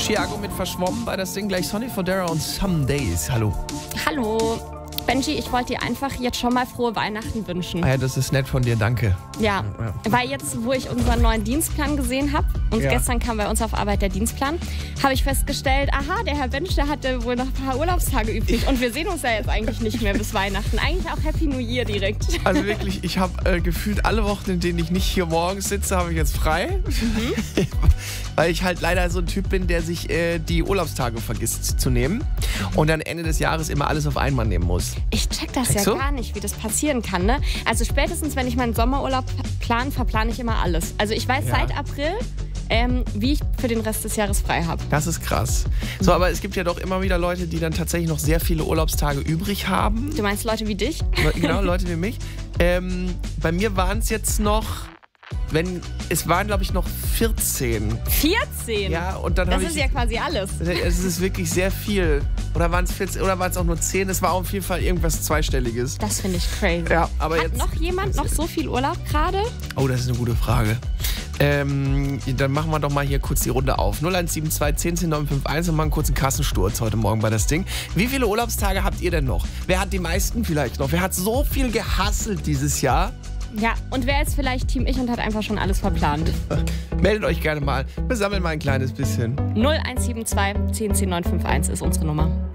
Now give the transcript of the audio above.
Chiago mit Verschwommen bei das Ding. Gleich Sonny Fodera und Some Days. Hallo. Hallo. Benji, ich wollte dir einfach jetzt schon mal frohe Weihnachten wünschen. Ah ja, das ist nett von dir, danke. Ja, weil jetzt, wo ich unseren neuen Dienstplan gesehen habe und gestern kam bei uns auf Arbeit der Dienstplan, habe ich festgestellt, aha, der Herr Bensch, der hatte wohl noch ein paar Urlaubstage übrig und wir sehen uns ja jetzt eigentlich nicht mehr bis Weihnachten. Eigentlich auch Happy New Year direkt. Also wirklich, ich habe gefühlt alle Wochen, in denen ich nicht hier morgens sitze, habe ich jetzt frei. Weil ich halt leider so ein Typ bin, der sich die Urlaubstage vergisst zu nehmen und dann Ende des Jahres immer alles auf einmal nehmen muss. Ich check das Checkst ja du? gar nicht, wie das passieren kann. Ne? Also spätestens, wenn ich meinen Sommerurlaub plane, verplane ich immer alles. Also ich weiß seit April, wie ich für den Rest des Jahres frei habe. Das ist krass. So, aber es gibt ja doch immer wieder Leute, die dann tatsächlich noch sehr viele Urlaubstage übrig haben. Du meinst Leute wie dich? Genau, Leute wie mich. Bei mir waren es jetzt noch... Es waren, glaube ich, noch 14. 14? Ja, und dann Das ist ja quasi alles. Es ist wirklich sehr viel. Oder waren es 14 oder waren es auch nur 10? Es war auf jeden Fall irgendwas Zweistelliges. Das finde ich crazy. Ja, aber Hat jetzt, noch jemand noch so viel Urlaub gerade? Oh, das ist eine gute Frage. Dann machen wir doch mal hier kurz die Runde auf. 0172 10 951 und mal einen kurzen Kassensturz heute Morgen bei das Ding. Wie viele Urlaubstage habt ihr denn noch? Wer hat die meisten vielleicht noch? Wer hat so viel gehasselt dieses Jahr? Ja, und wer ist vielleicht Team Ich und hat einfach schon alles verplant? Meldet euch gerne mal. Wir sammeln mal ein kleines bisschen. 0172 10 10 951 ist unsere Nummer.